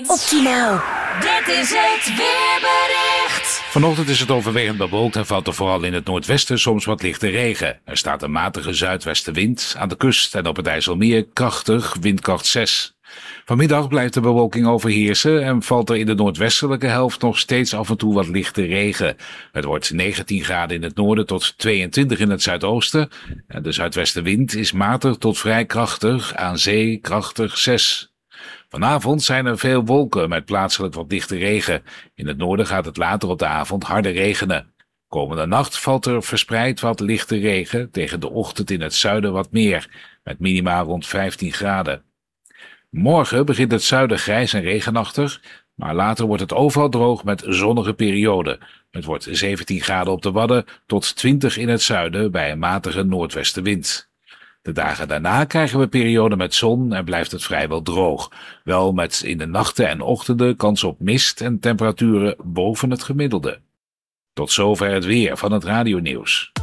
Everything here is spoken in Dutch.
Optimaal. Dit is het weerbericht. Vanochtend is het overwegend bewolkt en valt er vooral in het noordwesten soms wat lichte regen. Er staat een matige zuidwestenwind, aan de kust en op het IJsselmeer krachtig, windkracht 6. Vanmiddag blijft de bewolking overheersen en valt er in de noordwestelijke helft nog steeds af en toe wat lichte regen. Het wordt 19 graden in het noorden tot 22 in het zuidoosten. En de zuidwestenwind is matig tot vrij krachtig, aan zee krachtig 6. Vanavond zijn er veel wolken met plaatselijk wat lichte regen. In het noorden gaat het later op de avond harder regenen. Komende nacht valt er verspreid wat lichte regen, tegen de ochtend in het zuiden wat meer, met minima rond 15 graden. Morgen begint het zuiden grijs en regenachtig, maar later wordt het overal droog met zonnige perioden. Het wordt 17 graden op de Wadden tot 20 in het zuiden bij een matige noordwestenwind. De dagen daarna krijgen we perioden met zon en blijft het vrijwel droog. Wel met in de nachten en ochtenden kans op mist en temperaturen boven het gemiddelde. Tot zover het weer van het radionieuws.